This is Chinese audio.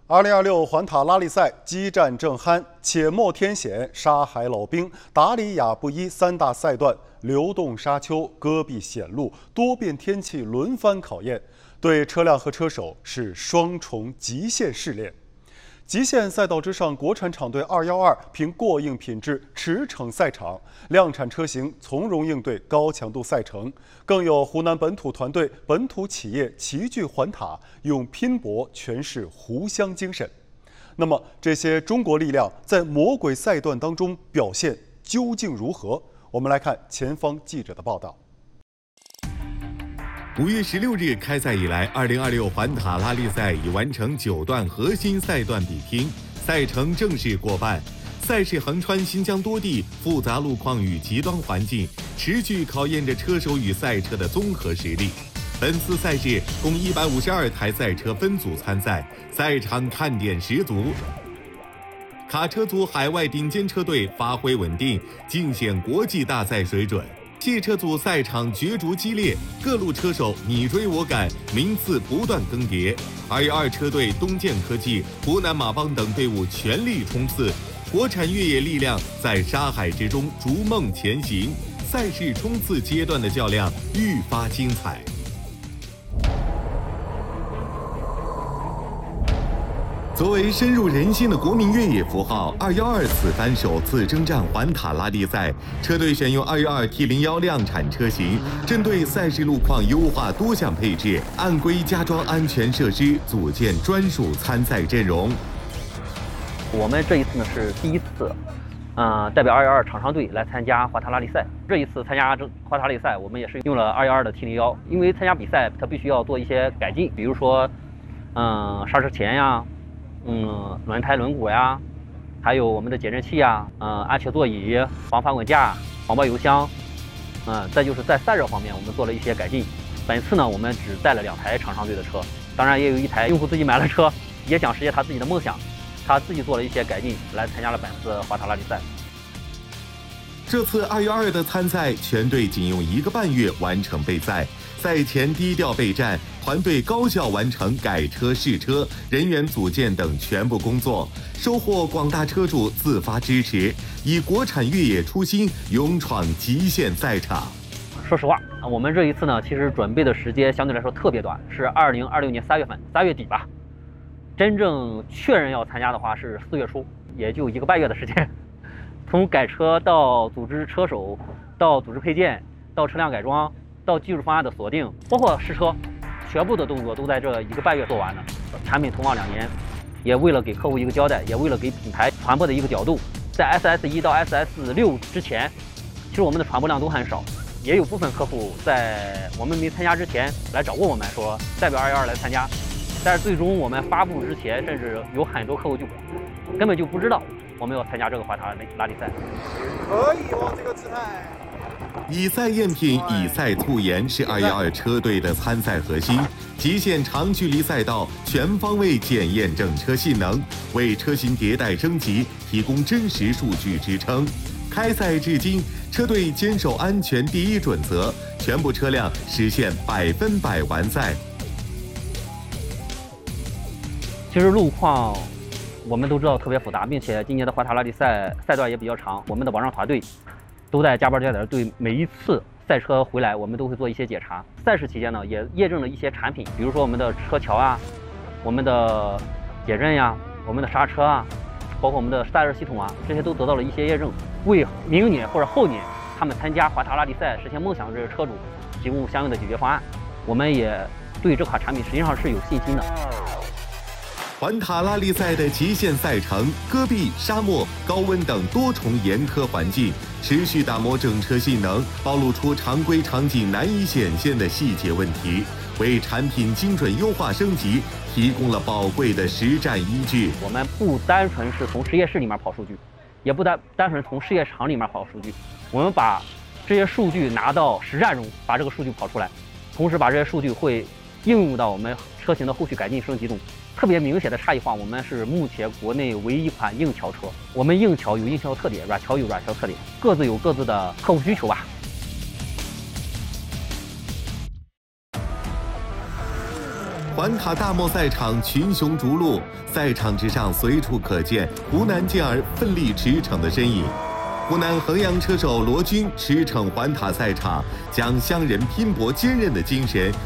2026环塔拉力赛激战正酣，且莫天险、沙海老兵、达里亚布依三大赛段流动沙丘、戈壁险路、多变天气轮番考验，对车辆和车手是双重极限试炼。极限赛道之上，国产厂队212凭过硬品质驰骋赛场，量产车型从容应对高强度赛程，更有湖南本土团队、本土企业齐聚环塔，用拼搏诠释湖湘精神。那么，这些中国力量在魔鬼赛段当中表现究竟如何？我们来看前方记者的报道。 5月16日开赛以来，2026环塔拉力赛已完成9段核心赛段比拼，赛程正式过半。赛事横穿新疆多地，复杂路况与极端环境，持续考验着车手与赛车的综合实力。本次赛事共152台赛车分组参赛，赛场看点十足。卡车组海外顶尖车队发挥稳定，尽显国际大赛水准。汽车组赛场角逐激烈，各路车手你追我赶，名次不断更迭。212车队、东建科技、湖南马帮等队伍全力冲刺，国产越野力量在沙海之中逐梦前行。赛事冲刺阶段的较量愈发精彩。作为深入人心的国民越野符号，212此番首次征战环塔拉力赛，车队选用212 T01量产车型，针对赛事路况优化多项配置，按规加装安全设施，组建专属参赛阵容。 我们这一次呢是第一次，代表212厂商队来参加环塔拉力赛。这一次参加环塔拉力赛，我们也是用了212的 T01，因为参加比赛它必须要做一些改进，比如说，刹车钳呀。轮胎轮毂呀，还有我们的减震器呀，安全座椅、防翻滚架、防爆油箱，再就是在散热方面我们做了一些改进。本次呢，我们只带了2台厂商队的车，当然也有1台用户自己买了车，也想实现他自己的梦想，他自己做了一些改进，来参加了本次环塔拉力赛。 这次212的参赛，全队仅用1个半月完成备赛。赛前低调备战，团队高效完成改车、试车、人员组建等全部工作，收获广大车主自发支持，以国产越野初心勇闯极限赛场。 说实话，我们这一次呢，其实准备的时间相对来说特别短，是2026年3月份，3月底吧。真正确认要参加的话是4月初，也就1个半月的时间。从改车到组织车手，到组织配件，到车辆改装，到技术方案的锁定，包括试车，全部的动作都在这1个半月做完了。产品通往2年，也为了给客户一个交代，也为了给品牌传播的一个角度。在 SS1 到 SS6 之前，其实我们的传播量都很少，也有部分客户在我们没参加之前来找过我们，说代表212来参加。但是最终我们发布之前，甚至有很多客户就根本就不知道我们要参加这个环塔拉力赛。 可以哦，这个姿态。 以赛验品，以赛促研是212车队的参赛核心。极限长距离赛道全方位检验整车性能，为车型迭代升级提供真实数据支撑。开赛至今，车队坚守安全第一准则，全部车辆实现100%完赛。 其实路况我们都知道特别复杂，并且今年的环塔拉力赛赛段也比较长，我们的保障团队都在加班加点，对每一次赛车回来，我们都会做一些检查。赛事期间呢，也验证了一些产品，比如说我们的车桥啊，我们的减震呀，我们的刹车啊，包括我们的散热系统啊，这些都得到了一些验证，为明年或者后年他们参加环塔拉力赛实现梦想的这些车主提供相应的解决方案。我们也对这款产品实际上是有信心的。 环塔拉力赛的极限赛程，戈壁、沙漠、高温等多重严苛环境，持续打磨整车性能，暴露出常规场景难以显现的细节问题，为产品精准优化升级提供了宝贵的实战依据。 我们不单纯是从实验室里面跑数据，也不单纯从试验场里面跑数据，我们把这些数据拿到实战中，把这个数据跑出来，同时把这些数据会应用到我们车型的后续改进升级中。特别明显的差异化，我们是目前国内唯一一款硬桥车。我们硬桥有硬桥特点，软桥有软桥特点，各自有各自的客户需求吧。 环环塔大漠赛场群雄逐鹿，赛场之上随处可见湖南健儿奋力驰骋的身影。湖南衡阳车手罗军驰骋环塔赛场，将乡人拼搏坚韧的精神